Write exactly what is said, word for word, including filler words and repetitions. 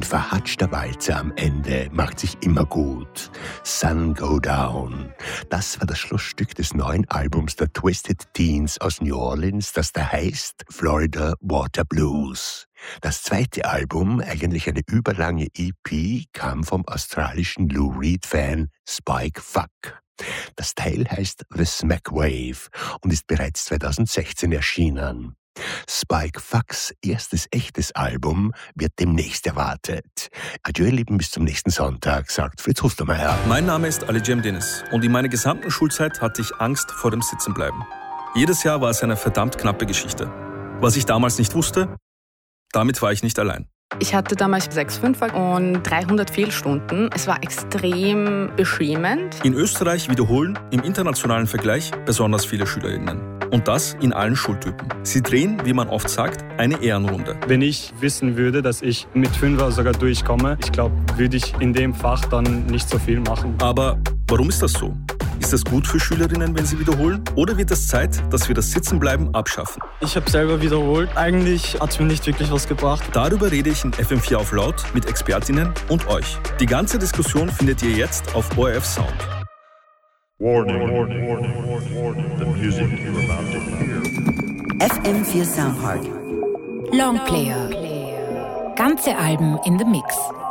Ein verhatschter Walzer am Ende macht sich immer gut. Sun Go Down. Das war das Schlussstück des neuen Albums der Twisted Teens aus New Orleans, das da heißt Florida Water Blues. Das zweite Album, eigentlich eine überlange E P, kam vom australischen Lou Reed-Fan Spike Fuck. Das Teil heißt The Smack Wave und ist bereits zweitausendsechzehn erschienen. Spike Fucks erstes echtes Album wird demnächst erwartet. Adieu, ihr Lieben, bis zum nächsten Sonntag, sagt Fritz Hustermeier. Mein Name ist Ali Cem Deniz und in meiner gesamten Schulzeit hatte ich Angst vor dem Sitzenbleiben. Jedes Jahr war es eine verdammt knappe Geschichte. Was ich damals nicht wusste, damit war ich nicht allein. Ich hatte damals sechs Fünfer und dreihundert Fehlstunden. Es war extrem beschämend. In Österreich wiederholen im internationalen Vergleich besonders viele SchülerInnen. Und das in allen Schultypen. Sie drehen, wie man oft sagt, eine Ehrenrunde. Wenn ich wissen würde, dass ich mit Fünfer sogar durchkomme, ich glaube, würde ich in dem Fach dann nicht so viel machen. Aber warum ist das so? Ist das gut für Schülerinnen, wenn sie wiederholen? Oder wird es Zeit, dass wir das Sitzenbleiben abschaffen? Ich habe selber wiederholt. Eigentlich hat es mir nicht wirklich was gebracht. Darüber rede ich in F M vier auf Laut mit Expertinnen und euch. Die ganze Diskussion findet ihr jetzt auf O R F Sound. Warning, warning, warning, warning, warning. The music you're about to hear. F M vier Soundpark. Longplayer. Ganze Alben in the Mix.